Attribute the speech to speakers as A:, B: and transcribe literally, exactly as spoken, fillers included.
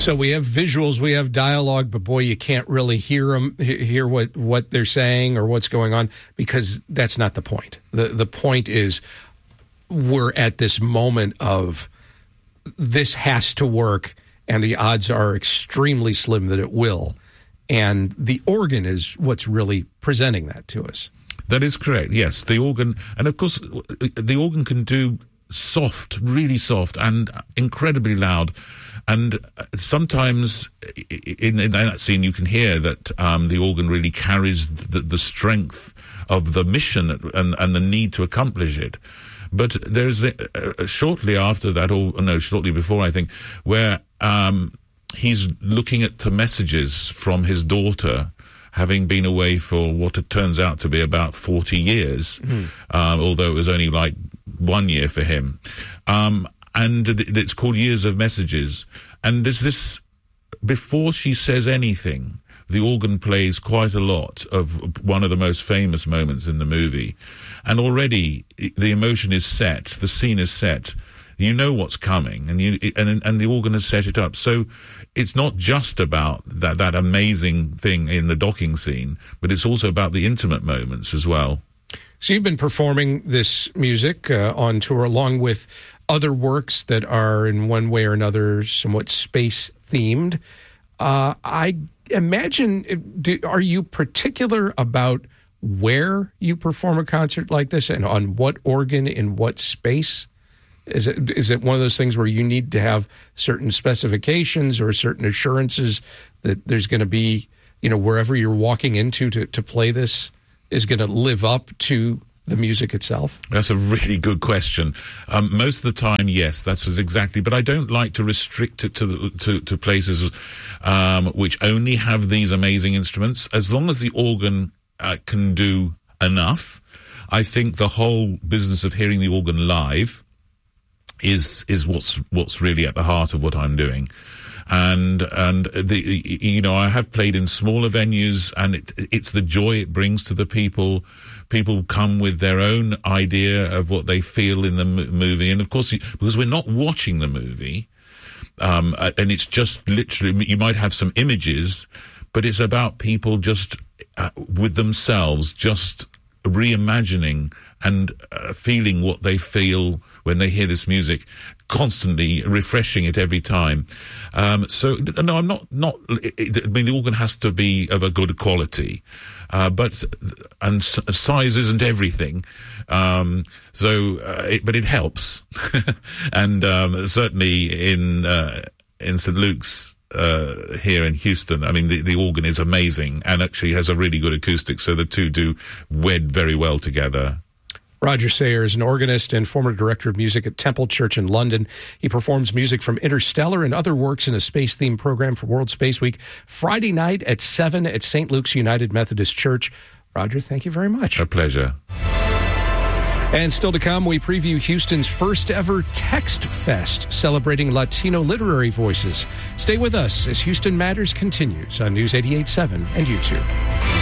A: So we have visuals, we have dialogue, but boy, you can't really hear them, hear what, what they're saying or what's going on, because that's not the point. The the point is we're at this moment of this has to work, and the odds are extremely slim that it will. And the organ is what's really presenting that to us.
B: That is correct, yes. The organ, and of course, the organ can do soft, really soft, and incredibly loud. And sometimes in, in that scene you can hear that um, the organ really carries the, the strength of the mission and, and the need to accomplish it. But there's uh, shortly after that, or no, shortly before, I think, where um, he's looking at the messages from his daughter, having been away for what it turns out to be about forty years, mm. um, although it was only like one year for him. Um, and it's called Years of Messages. And there's this, before she says anything, the organ plays quite a lot of one of the most famous moments in the movie. And already the emotion is set, the scene is set. You know what's coming, and you and and the organ has set it up. So it's not just about that that amazing thing in the docking scene, but it's also about the intimate moments as well.
A: So you've been performing this music uh, on tour along with other works that are in one way or another somewhat space themed. Uh, I imagine, do, are you particular about where you perform a concert like this and on what organ in what space? Is it is it one of those things where you need to have certain specifications or certain assurances that there's going to be, you know, wherever you're walking into to, to play this is going to live up to the music itself?
B: That's a really good question. Um, most of the time, yes, that's exactly. But I don't like to restrict it to the, to, to places um, which only have these amazing instruments. As long as the organ uh, can do enough, I think the whole business of hearing the organ live is is what's what's really at the heart of what I'm doing. And and the you know I have played in smaller venues, and it, it's the joy it brings to the people. People come with their own idea of what they feel in the movie, and of course, because we're not watching the movie, um, and it's just literally, you might have some images, but it's about people just uh, with themselves, just reimagining and uh, feeling what they feel when they hear this music, constantly refreshing it every time. Um, so, no, I'm not, not, I mean, the organ has to be of a good quality, uh, but, and size isn't everything. Um, so, uh, it, but it helps. And, um, certainly in, uh, in Saint Luke's, uh, here in Houston, I mean, the, the organ is amazing and actually has a really good acoustic. So the two do wed very well together.
A: Roger Sayer is an organist and former director of music at Temple Church in London. He performs music from Interstellar and other works in a space-themed program for World Space Week, Friday night at seven at Saint Luke's United Methodist Church. Roger, thank you very much.
B: A pleasure.
A: And still to come, we preview Houston's first ever Text Fest, celebrating Latino literary voices. Stay with us as Houston Matters continues on News eighty-eight point seven and YouTube.